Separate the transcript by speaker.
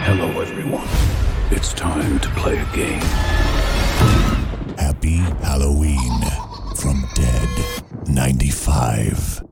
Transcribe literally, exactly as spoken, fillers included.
Speaker 1: Hello, everyone. It's time to play a game.
Speaker 2: Happy Halloween from Dead ninety-five.